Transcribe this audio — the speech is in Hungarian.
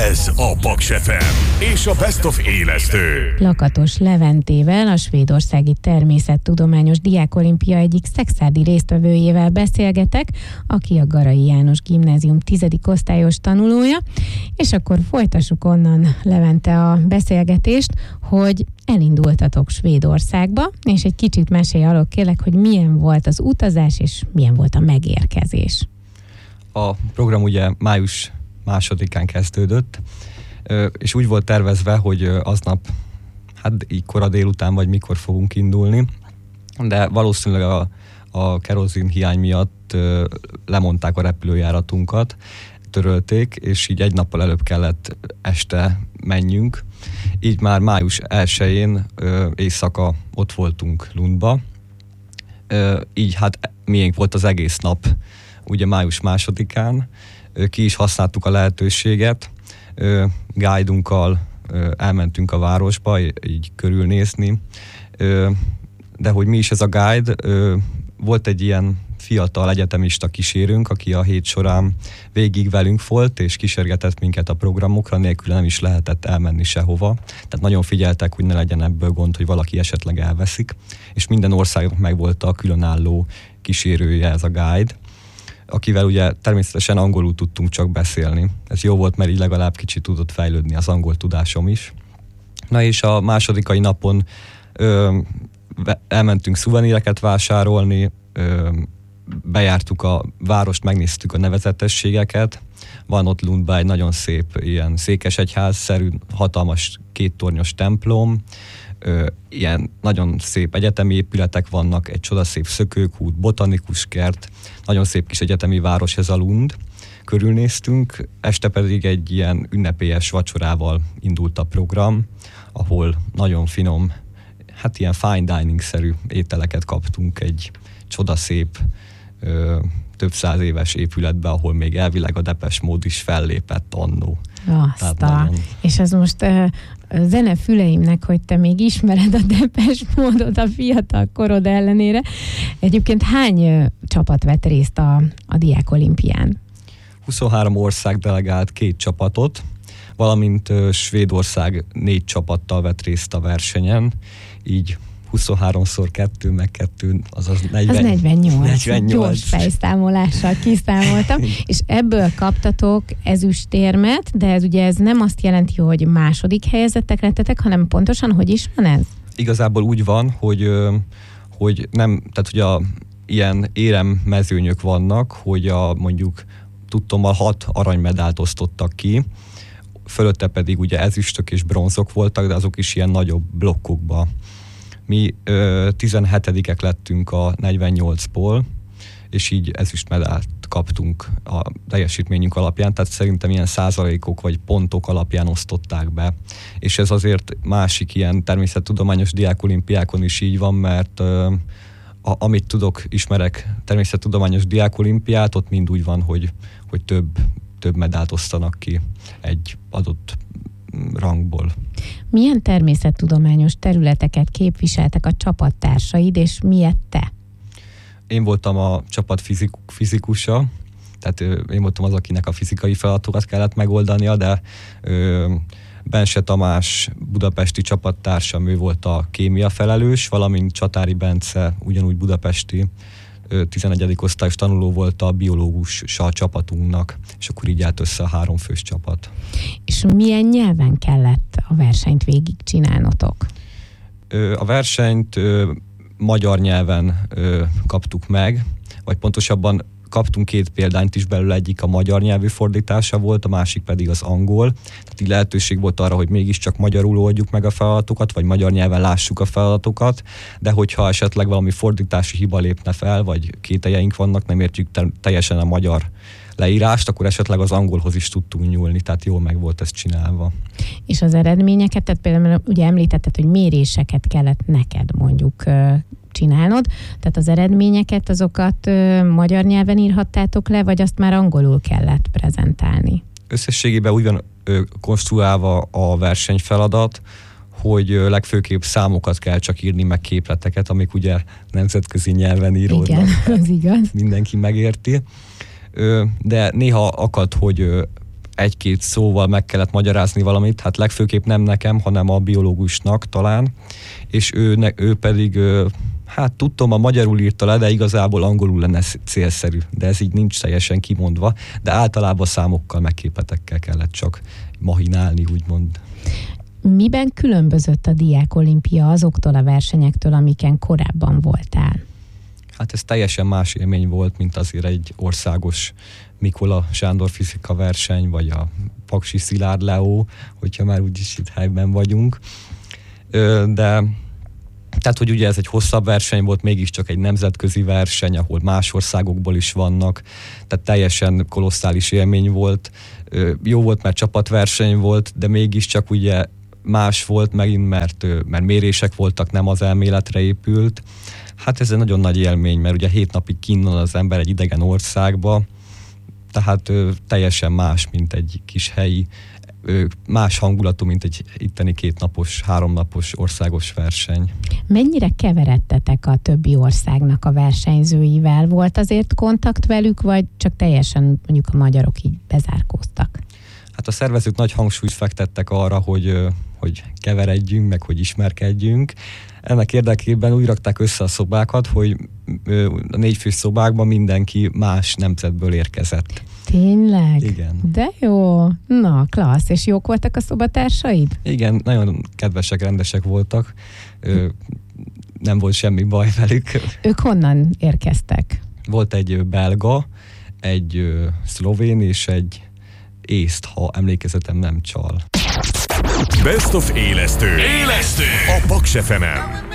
Ez a Paks FM és a Best of élesztő. Lakatos Leventével, a svédországi természettudományos diákolimpia egyik szekszárdi résztvevőjével beszélgetek, aki a Garai János Gimnázium 10. osztályos tanulója, és akkor folytassuk onnan, Levente, a beszélgetést, hogy elindultatok Svédországba, és egy kicsit mesélj arról, kérlek, hogy milyen volt az utazás, és milyen volt a megérkezés. A program ugye május 2-án kezdődött, és úgy volt tervezve, hogy aznap, így kora délután vagy mikor fogunk indulni, de valószínűleg a kerozin hiány miatt lemondták a repülőjáratunkat, törölték, és így egy nappal előbb kellett este menjünk. Így már május 1-én éjszaka ott voltunk Lundba. Így miénk volt az egész nap, ugye május 2-án. Ki is használtuk a lehetőséget, guide-unkkal elmentünk a városba, így körülnézni, de hogy mi is ez a guide, volt egy ilyen fiatal egyetemista kísérőnk, aki a hét során végig velünk volt, és kísérgetett minket a programokra, nélkül nem is lehetett elmenni sehova. Tehát nagyon figyeltek, hogy ne legyen ebből gond, hogy valaki esetleg elveszik, és minden országnak megvolt a különálló kísérője, ez a guide, akivel ugye természetesen angolul tudtunk csak beszélni. Ez jó volt, mert így legalább kicsit tudott fejlődni az angol tudásom is. Na és a másodikai napon elmentünk szuveníreket vásárolni, bejártuk a várost, megnéztük a nevezetességeket. Van ott Lundban egy nagyon szép ilyen székesegyház-szerű, hatalmas kéttornyos templom, ilyen nagyon szép egyetemi épületek vannak, egy csodaszép szökőkút, botanikus kert, nagyon szép kis egyetemi város ez a Lund. Körülnéztünk, este pedig egy ilyen ünnepélyes vacsorával indult a program, ahol nagyon finom, ilyen fine dining-szerű ételeket kaptunk egy csodaszép, több száz éves épületbe, ahol még elvileg a Depeche Mode is fellépett annó. És ez most zene füleimnek, hogy te még ismered a Depeche Mode-ot a fiatal korod ellenére. Egyébként hány csapat vett részt a diákolimpián? 23 ország delegált 2 csapatot, valamint Svédország 4 csapattal vett részt a versenyen, így 23x2 meg 2, azaz 48. Gyors fejszámolással kiszámoltam, és ebből kaptatok ezüstérmet, de ez nem azt jelenti, hogy második helyezettek lettetek, hanem pontosan hogy is van ez? Igazából úgy van, hogy nem, tehát hogy ilyen éremmezőnyök vannak, hogy mondjuk tudtommal 6 aranymedált osztottak ki, fölötte pedig ugye ezüstök és bronzok voltak, de azok is ilyen nagyobb blokkokba. Mi 17-ek lettünk a 48-ból, és így ezüstmedált kaptunk a teljesítményünk alapján, tehát szerintem ilyen százalékok vagy pontok alapján osztották be. És ez azért másik ilyen természettudományos diákolimpiákon is így van, mert amit tudok, ismerek természettudományos diákolimpiát, ott mind úgy van, hogy több medált osztanak ki egy adott rangból. Milyen természettudományos területeket képviseltek a csapattársaid, és miért te? Én voltam a csapat fizikusa, tehát én voltam az, akinek a fizikai feladatokat kellett megoldania, de Bense Tamás budapesti csapattársam, ő volt a kémia felelős, valamint Csatári Bence, ugyanúgy budapesti 11. osztályos tanuló volt a biológusa a csapatunknak, és akkor így állt össze a 3 fős csapat. És milyen nyelven kellett a versenyt végigcsinálnotok? A versenyt magyar nyelven kaptuk meg, vagy pontosabban kaptunk 2 példányt is belőle, egyik a magyar nyelvű fordítása volt, a másik pedig az angol. Tehát így lehetőség volt arra, hogy mégiscsak magyarul oldjuk meg a feladatokat, vagy magyar nyelven lássuk a feladatokat, de hogyha esetleg valami fordítási hiba lépne fel, vagy kételjeink vannak, nem értjük teljesen a magyar leírást, akkor esetleg az angolhoz is tudtunk nyúlni, tehát jól meg volt ez csinálva. És az eredményeket, tehát például ugye említetted, hogy méréseket kellett neked mondjuk csinálnod, tehát az eredményeket, azokat magyar nyelven írhattátok le, vagy azt már angolul kellett prezentálni? Összességében úgy van konstruálva a versenyfeladat, hogy legfőképp számokat kell csak írni, meg képleteket, amik ugye nemzetközi nyelven íródnak. Igen, az igaz. Mindenki megérti. De néha akad, hogy egy-két szóval meg kellett magyarázni valamit, hát legfőképp nem nekem, hanem a biológusnak talán, és ő pedig, hát tudtam, a magyarul írta le, de igazából angolul lenne célszerű, de ez így nincs teljesen kimondva, de általában számokkal, meg képetekkel kellett csak mahinálni, úgymond. Miben különbözött a Diákolimpia azoktól a versenyektől, amiken korábban voltál? Hát ez teljesen más élmény volt, mint azért egy országos Mikola Sándor fizika verseny, vagy a Paksi Szilárd Leó, hogyha már úgyis itt helyben vagyunk. De tehát, hogy ugye ez egy hosszabb verseny volt, mégiscsak egy nemzetközi verseny, ahol más országokból is vannak, tehát teljesen kolosszális élmény volt. Jó volt, mert csapatverseny volt, de mégiscsak ugye más volt megint, mert mérések voltak, nem az elméletre épült. Hát ez egy nagyon nagy élmény, mert ugye 7 napig kinn van az ember egy idegen országba, tehát teljesen más, mint egy kis helyi, más hangulatú, mint egy itteni 2 napos, 3 napos országos verseny. Mennyire keveredtetek a többi országnak a versenyzőivel? Volt azért kontakt velük, vagy csak teljesen mondjuk a magyarok így bezárkóztak? Hát a szervezők nagy hangsúlyt fektettek arra, hogy keveredjünk, meg hogy ismerkedjünk. Ennek érdekében úgy rakták össze a szobákat, hogy a 4 fős szobákban mindenki más nemzetből érkezett. Tényleg? Igen. De jó. Na, klassz. És jók voltak a szobatársaid? Igen, nagyon kedvesek, rendesek voltak. Nem volt semmi baj velük. Ők honnan érkeztek? Volt egy belga, egy szlovén és egy észt, ha emlékezetem nem csal. Best of élesztő. A Paks FM-en.